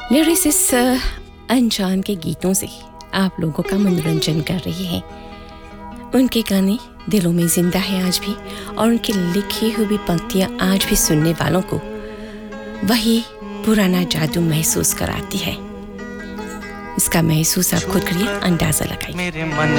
Lyricist अनजान के गीतों से आप लोगों का मनोरंजन कर रही हैं। उनके गाने दिलों में जिंदा है आज भी, और उनकी लिखी हुई पंक्तियां आज भी सुनने वालों को वही पुराना जादू महसूस कराती है। इसका महसूस आप खुद करिए, अंदाजा लगाइए। मेरे मन